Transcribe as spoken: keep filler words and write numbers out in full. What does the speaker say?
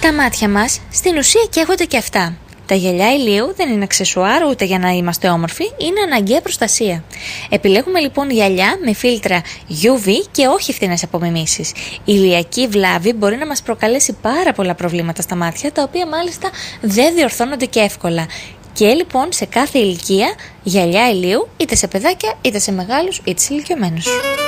Τα μάτια μας στην ουσία καίγονται και αυτά. Τα γυαλιά ηλίου δεν είναι αξεσουάρ ούτε για να είμαστε όμορφοι, είναι αναγκαία προστασία. Επιλέγουμε λοιπόν γυαλιά με φίλτρα γιου βι και όχι φθηνές απομιμήσεις. Η ηλιακή βλάβη μπορεί να μας προκαλέσει πάρα πολλά προβλήματα στα μάτια, τα οποία μάλιστα δεν διορθώνονται και εύκολα. Και λοιπόν σε κάθε ηλικία γυαλιά ηλίου, είτε σε παιδάκια είτε σε μεγάλους είτε σε ηλικιωμένους.